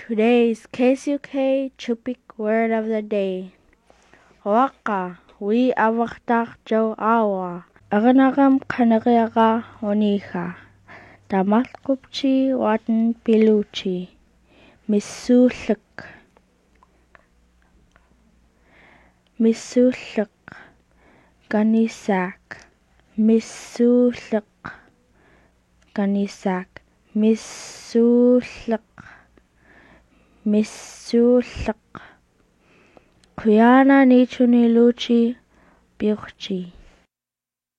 Today's KSUK Chupik word of the day. Waka, we awaktak jo awa. Aganagam kanagaga onika. Damalkupchi watan piluchi. Misulik. Misulik. Ganisak. Misulik. Ganisak. Misulik. Misulik. Kuyana nichuni luchi birchi.